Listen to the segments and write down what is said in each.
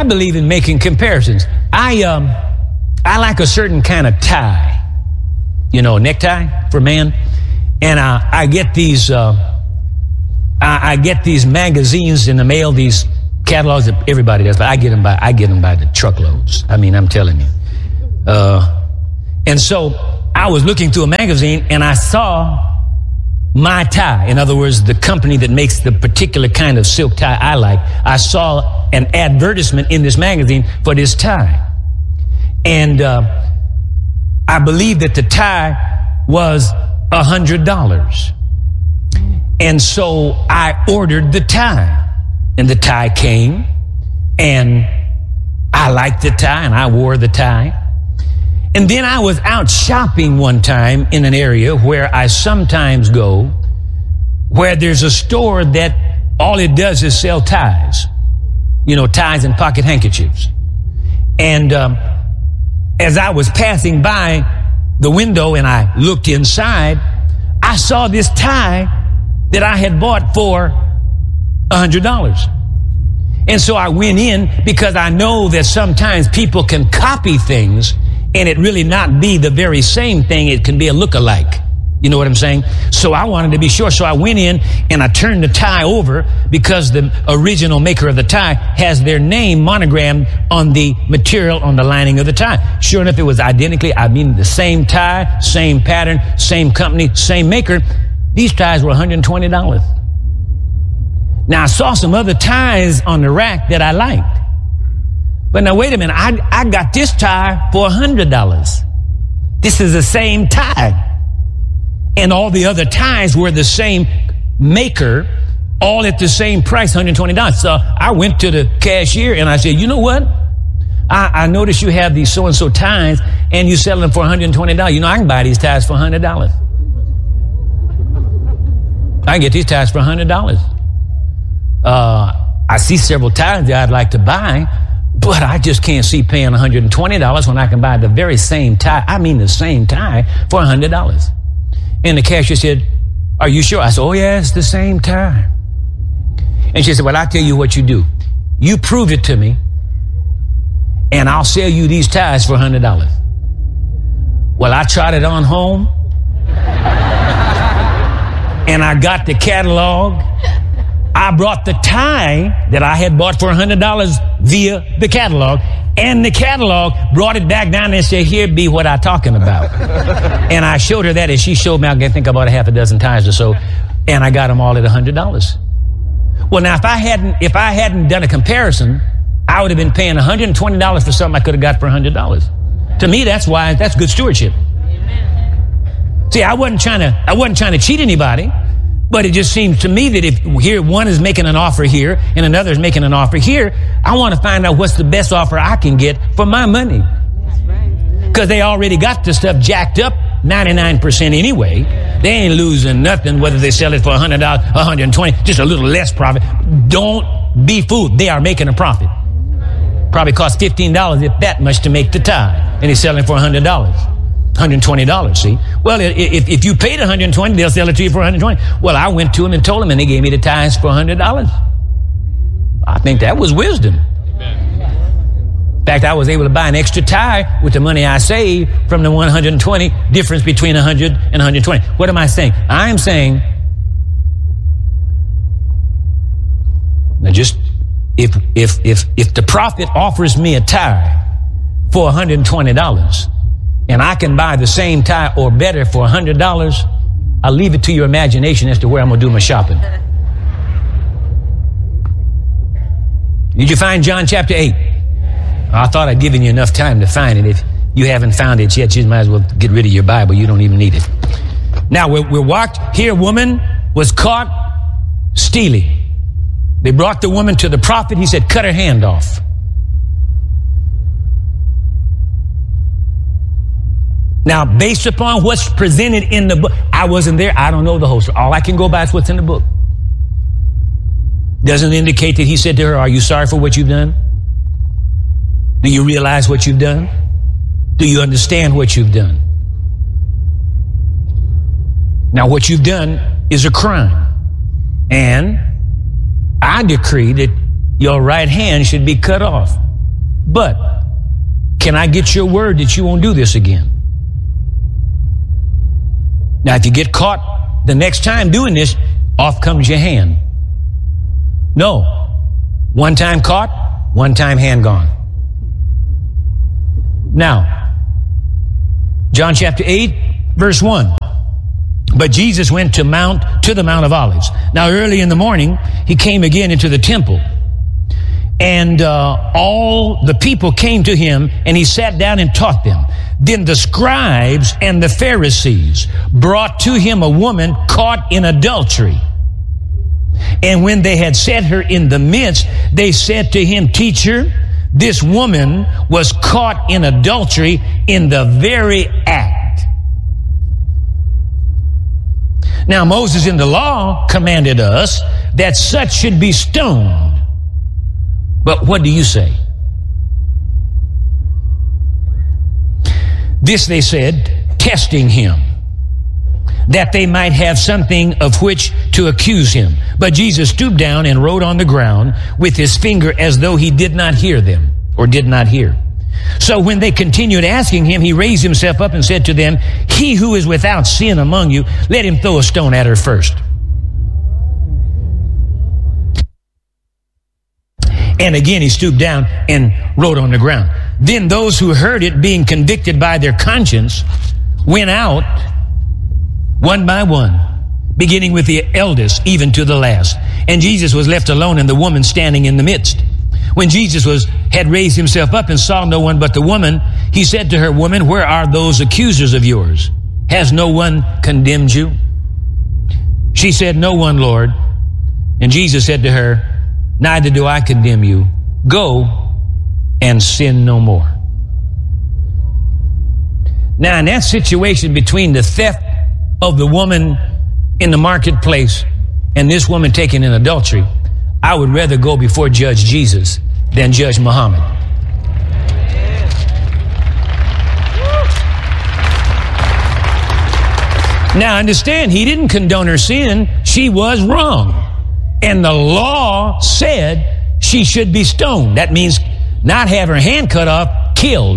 believe in making comparisons. I like a certain kind of tie, necktie for men, and I get these magazines in the mail, these catalogs that everybody does, but I get them by the truckloads. I mean, I'm telling you. And so I was looking through a magazine and I saw my tie. In other words, the company that makes the particular kind of silk tie I like. I saw an advertisement in this magazine for this tie. And I believe that the tie was $100. And so I ordered the tie. And the tie came. And I liked the tie and I wore the tie. And then I was out shopping one time in an area where I sometimes go, where there's a store that all it does is sell ties. Ties and pocket handkerchiefs. And as I was passing by the window and I looked inside, I saw this tie that I had bought for $100. And so I went in because I know that sometimes people can copy things and it really not be the very same thing. It can be a look-alike. You know what I'm saying? So I wanted to be sure. So I went in and I turned the tie over because the original maker of the tie has their name monogrammed on the material on the lining of the tie. Sure enough, it was identically, the same tie, same pattern, same company, same maker. These ties were $120. Now I saw some other ties on the rack that I liked. But now, wait a minute. I got this tie for $100. This is the same tie. And all the other ties were the same maker, all at the same price, $120. So I went to the cashier and I said, you know what? I noticed you have these so-and-so ties and you sell them for $120. I can buy these ties for $100. I can get these ties for $100. I see several ties that I'd like to buy, but I just can't see paying $120 when I can buy the very same tie. The same tie for $100. And the cashier said, are you sure? I said, oh yeah, it's the same tie. And she said, well, I'll tell you what you do. You prove it to me and I'll sell you these ties for $100. Well, I tried it on home and I got the catalog. I brought the tie that I had bought for $100 via the catalog, and the catalog brought it back down and said, here be what I'm talking about. And I showed her that, and she showed me, I think about a half a dozen ties or so, and I got them all at $100. Well, now, if I hadn't done a comparison, I would have been paying $120 for something I could have got for $100. To me, that's good stewardship. See, I wasn't trying to cheat anybody. But it just seems to me that if here one is making an offer here and another is making an offer here, I want to find out what's the best offer I can get for my money. Because they already got the stuff jacked up 99% anyway. They ain't losing nothing whether they sell it for $100, $120, just a little less profit. Don't be fooled. They are making a profit. Probably cost $15 if that much to make the tie. And he's selling for $100. $120, see? Well, if you paid $120, they'll sell it to you for $120. Well, I went to them and told them, and they gave me the ties for $100. I think that was wisdom. In fact, I was able to buy an extra tie with the money I saved from the 120, difference between 100 and 120. What am I saying? I'm saying, now just, if the prophet offers me a tie for $120, and I can buy the same tie or better for $100, I'll leave it to your imagination as to where I'm going to do my shopping. Did you find John chapter 8? I thought I'd given you enough time to find it. If you haven't found it yet, you might as well get rid of your Bible. You don't even need it. Now, we're walked here. A woman was caught stealing. They brought the woman to the prophet. He said, cut her hand off. Now, based upon what's presented in the book, I wasn't there. I don't know the whole story. All I can go by is what's in the book. Doesn't indicate that he said to her, are you sorry for what you've done? Do you realize what you've done? Do you understand what you've done? Now, what you've done is a crime. And I decree that your right hand should be cut off. But can I get your word that you won't do this again? Now, if you get caught the next time doing this, off comes your hand. No. One time caught, one time hand gone. Now, John chapter 8, verse 1. But Jesus went to the Mount of Olives. Now, early in the morning, he came again into the temple. And all the people came to him, and he sat down and taught them. Then the scribes and the Pharisees brought to him a woman caught in adultery. And when they had set her in the midst, they said to him, Teacher, this woman was caught in adultery in the very act. Now, Moses in the law commanded us that such should be stoned. But what do you say? This they said, testing him, that they might have something of which to accuse him. But Jesus stooped down and wrote on the ground with his finger as though he did not hear them, or did not hear. So when they continued asking him, he raised himself up and said to them, He who is without sin among you, let him throw a stone at her first. And again he stooped down and wrote on the ground. Then those who heard it, being convicted by their conscience, went out one by one, beginning with the eldest, even to the last. And Jesus was left alone, and the woman standing in the midst. When Jesus had raised himself up and saw no one but the woman, he said to her, Woman, where are those accusers of yours? Has no one condemned you? She said, No one, Lord. And Jesus said to her, Neither do I condemn you. Go and sin no more. Now, in that situation between the theft of the woman in the marketplace and this woman taken in adultery, I would rather go before Judge Jesus than Judge Muhammad. Now, understand, he didn't condone her sin. She was wrong. And the law said she should be stoned. That means not have her hand cut off, killed.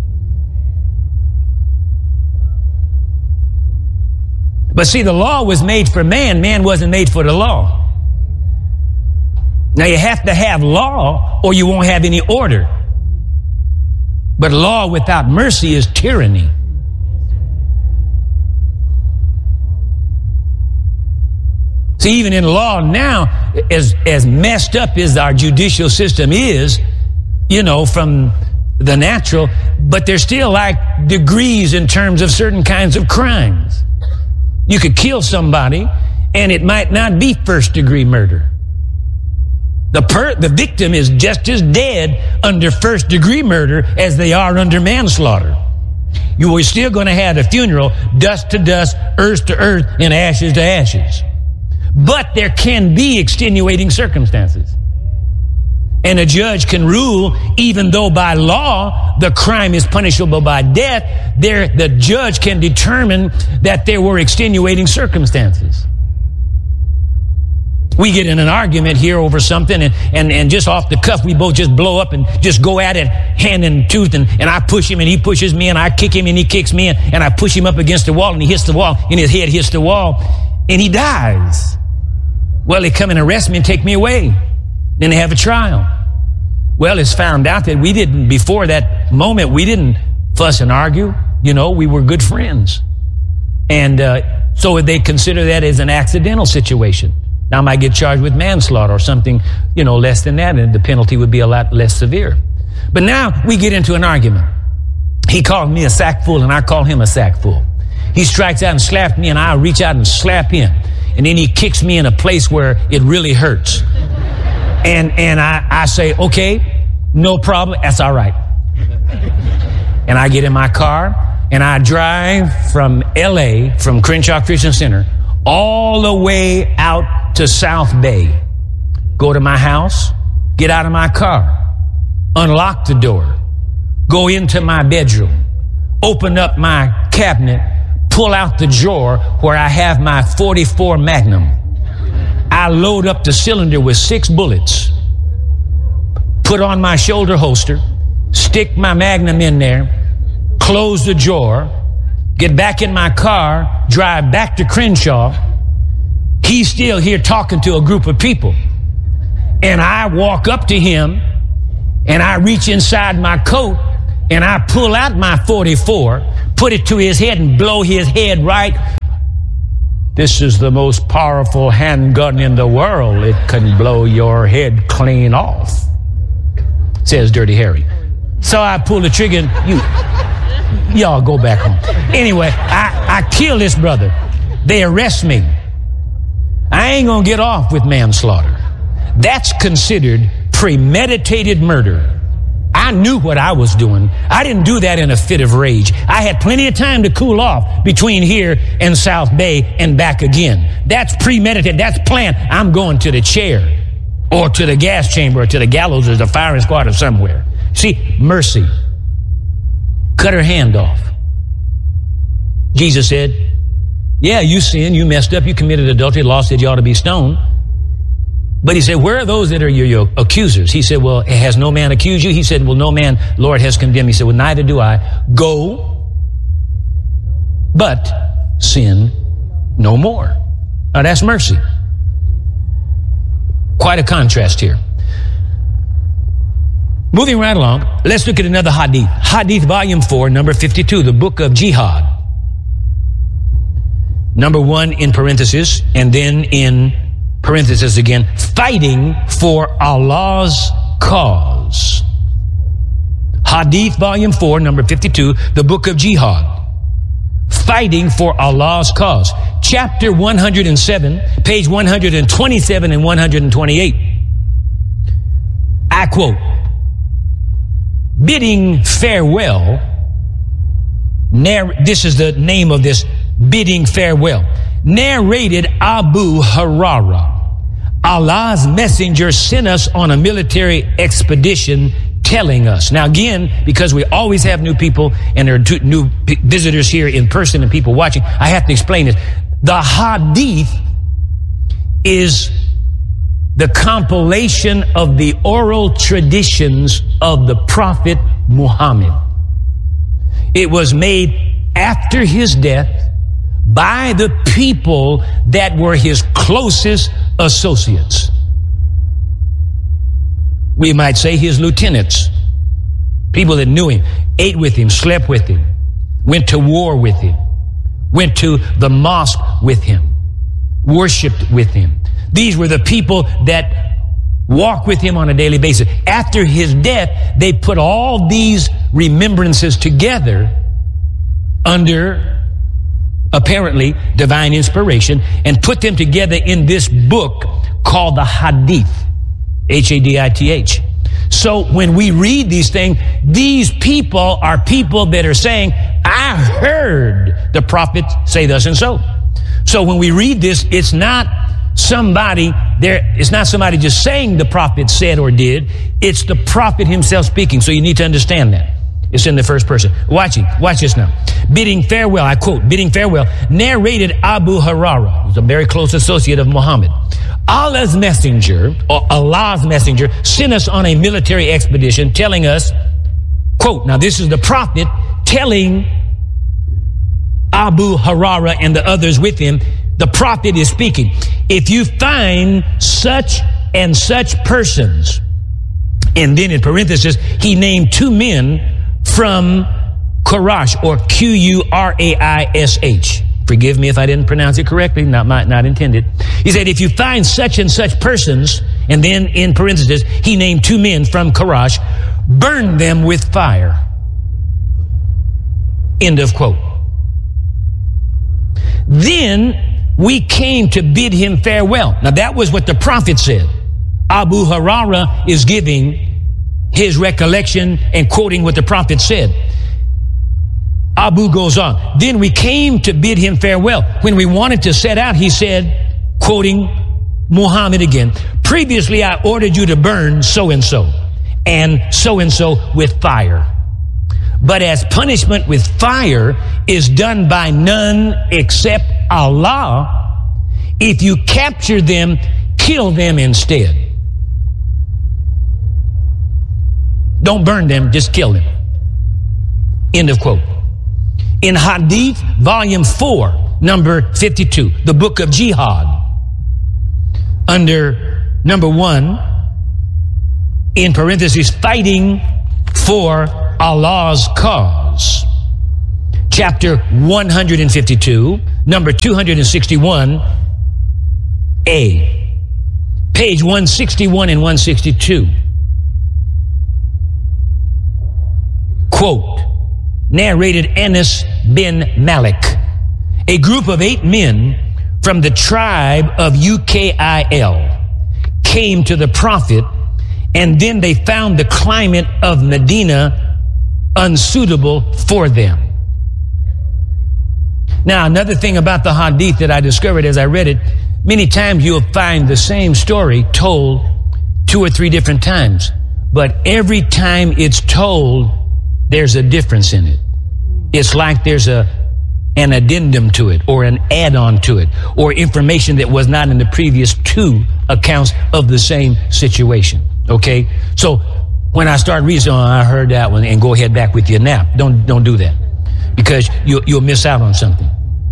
But see, the law was made for man. Man wasn't made for the law. Now, you have to have law or you won't have any order. But law without mercy is tyranny. See, even in law now, as messed up as our judicial system is, from the natural, but there's still like degrees in terms of certain kinds of crimes. You could kill somebody, and it might not be first-degree murder. The victim is just as dead under first-degree murder as they are under manslaughter. You are still going to have a funeral, dust to dust, earth to earth, and ashes to ashes. But there can be extenuating circumstances. And a judge can rule, even though by law the crime is punishable by death, the judge can determine that there were extenuating circumstances. We get in an argument here over something, and just off the cuff, we both just blow up and just go at it hand and tooth, and I push him and he pushes me, and I kick him and he kicks me, and I push him up against the wall and he hits the wall and his head hits the wall and he dies. Well, they come and arrest me and take me away. Then they have a trial. Well, it's found out that before that moment, we didn't fuss and argue. We were good friends. And so they consider that as an accidental situation. Now I might get charged with manslaughter or something, less than that, and the penalty would be a lot less severe. But now we get into an argument. He called me a sackful and I call him a sackful. He strikes out and slaps me and I reach out and slap him. And then he kicks me in a place where it really hurts. And I say, okay, no problem, that's all right. And I get in my car and I drive from LA, from Crenshaw Christian Center, all the way out to South Bay. Go to my house, get out of my car, unlock the door, go into my bedroom, open up my cabinet, pull out the drawer where I have my .44 Magnum. I load up the cylinder with 6 bullets, put on my shoulder holster, stick my Magnum in there, close the drawer, get back in my car, drive back to Crenshaw. He's still here talking to a group of people. And I walk up to him, and I reach inside my coat, and I pull out my .44, put it to his head, and blow his head right. This is the most powerful handgun in the world. It can blow your head clean off, says Dirty Harry. So I pull the trigger, and y'all go back home. Anyway, I kill this brother. They arrest me. I ain't gonna get off with manslaughter. That's considered premeditated murder. I knew what I was doing. I didn't do that in a fit of rage. I had plenty of time to cool off between here and South Bay and back again. That's premeditated. That's planned. I'm going to the chair or to the gas chamber or to the gallows or the firing squad or somewhere. See, mercy. Cut her hand off. Jesus said, yeah, you sinned, you messed up, you committed adultery, the law said you ought to be stoned. But he said, where are those that are your accusers? He said, well, has no man accused you? He said, well, no man, Lord, has condemned me. He said, well, neither do I. Go, but sin no more. Now that's mercy. Quite a contrast here. Moving right along, let's look at another hadith. Hadith volume 4, number 52, the book of jihad. Number 1 in parentheses, and then in parentheses again, fighting for Allah's cause. Hadith volume 4, number 52, the book of jihad. Fighting for Allah's cause. Chapter 107, page 127 and 128. I quote, bidding farewell, this is the name of this, bidding farewell, narrated Abu Hurairah. Allah's messenger sent us on a military expedition telling us. Now again, because we always have new people and there are new visitors here in person and people watching, I have to explain this. The hadith is the compilation of the oral traditions of the Prophet Muhammad. It was made after his death by the people that were his closest associates. We might say his lieutenants, people that knew him, ate with him, slept with him, went to war with him, went to the mosque with him, worshiped with him. These were the people that walked with him on a daily basis. After his death, they put all these remembrances together under apparently divine inspiration and put them together in this book called the Hadith. Hadith. So when we read these things, these people are people that are saying, I heard the prophet say thus and so. So when we read this, it's not somebody just saying the prophet said or did. It's the prophet himself speaking. So you need to understand that. It's in the first person. Watch this now. Bidding farewell, I quote, bidding farewell, narrated Abu Hurairah, who's a very close associate of Muhammad. Allah's messenger, sent us on a military expedition telling us, quote, now this is the prophet telling Abu Hurairah and the others with him, the prophet is speaking. If you find such and such persons, and then in parentheses, he named 2 men from Quraysh, or Quraish. Forgive me if I didn't pronounce it correctly, not intended. He said, if you find such and such persons, and then in parentheses, he named 2 men from Quraysh, burn them with fire. End of quote. Then we came to bid him farewell. Now that was what the prophet said. Abu Hurairah is giving his recollection and quoting what the prophet said. Abu goes on. Then we came to bid him farewell. When we wanted to set out, he said, quoting Muhammad again, previously I ordered you to burn so-and-so with fire. But as punishment with fire is done by none except Allah, if you capture them, kill them instead. Don't burn them, just kill them. End of quote. In Hadith, volume 4, number 52, the book of Jihad, under number 1, in parentheses, fighting for Allah's cause. Chapter 152, number 261, A. Page 161 and 162. Quote, narrated Anas bin Malik. A group of 8 men from the tribe of Ukail came to the Prophet, and then they found the climate of Medina unsuitable for them. Now, another thing about the hadith that I discovered as I read it, many times you'll find the same story told 2 or 3 different times. But every time it's told, there's a difference in it. It's like there's an addendum to it, or an add-on to it, or information that was not in the previous 2 accounts of the same situation. Okay? So when I start reading, oh, I heard that one, and go ahead back with your nap. Don't do that, because you'll miss out on something.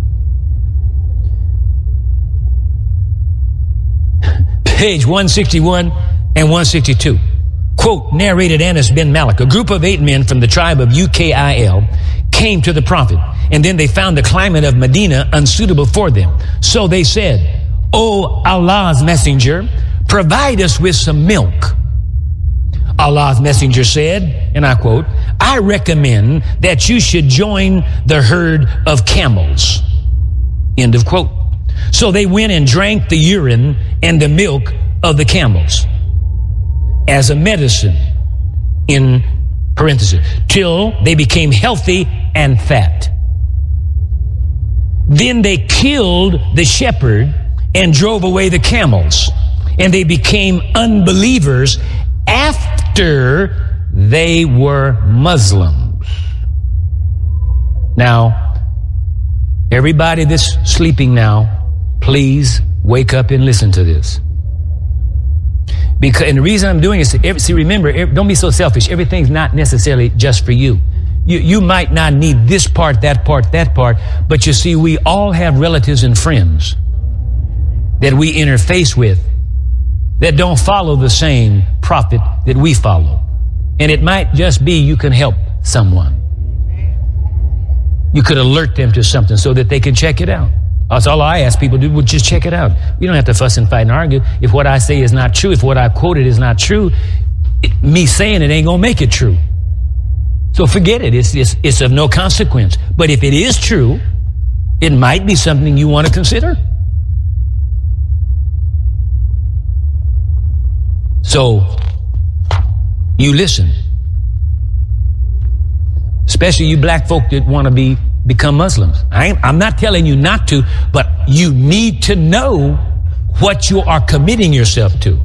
Page 161 and 162. Quote, narrated Anas bin Malik. A group of 8 men from the tribe of Ukail came to the Prophet, and then they found the climate of Medina unsuitable for them. So they said, O Allah's messenger, provide us with some milk. Allah's messenger said, and I quote, I recommend that you should join the herd of camels. End of quote. So they went and drank the urine and the milk of the camels as a medicine, in parentheses, till they became healthy and fat. Then they killed the shepherd and drove away the camels, and they became unbelievers after they were Muslims. Now, everybody that's sleeping now, please wake up and listen to this. And the reason I'm doing is, remember, don't be so selfish. Everything's not necessarily just for you. You might not need this part, that part, but you see, we all have relatives and friends that we interface with that don't follow the same prophet that we follow. And it might just be you can help someone. You could alert them to something so that they can check it out. That's all I ask people to do, just check it out. You don't have to fuss and fight and argue. If what I say is not true, if what I quoted is not true, me saying it ain't going to make it true. So forget it. It's of no consequence. But if it is true, it might be something you want to consider. So you listen. Especially you black folk that want to become Muslims. I'm not telling you not to, but you need to know what you are committing yourself to.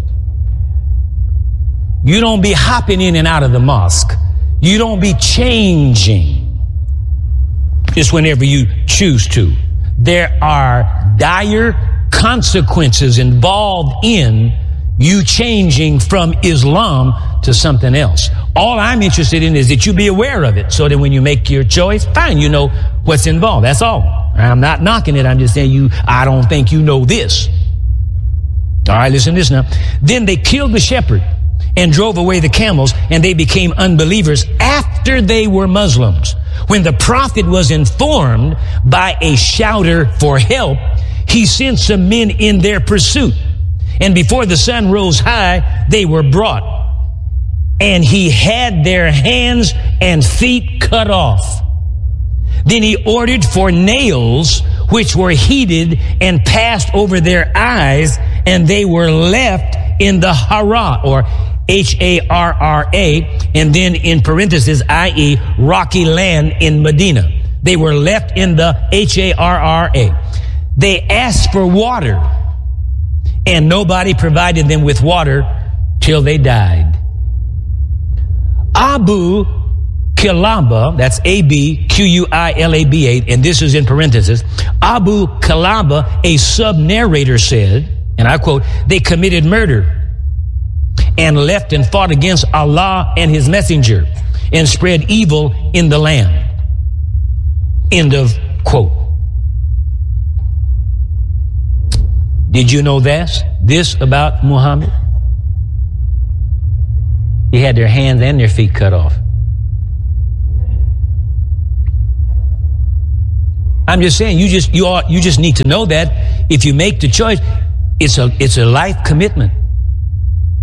You don't be hopping in and out of the mosque. You don't be changing just whenever you choose to. There are dire consequences involved in you changing from Islam to something else. All I'm interested in is that you be aware of it, so that when you make your choice, fine, you know what's involved. That's all. I'm not knocking it. I'm just saying I don't think you know this. All right, listen to this now. Then they killed the shepherd and drove away the camels, and they became unbelievers after they were Muslims. When the Prophet was informed by a shouter for help, he sent some men in their pursuit. And before the sun rose high, they were brought. And he had their hands and feet cut off. Then he ordered for nails, which were heated and passed over their eyes, and they were left in the Hara, or Harra, and then in parentheses, i.e., rocky land in Medina. They were left in the Harra. They asked for water, and nobody provided them with water till they died. Abu Kilaba, that's Abuquilaba, and this is in parentheses, Abu Kilaba, a sub-narrator, said, and I quote, they committed murder and left and fought against Allah and his messenger and spread evil in the land. End of quote. Did you know this about Muhammad? He had their hands and their feet cut off. I'm just saying, you just need to know that if you make the choice, it's a life commitment.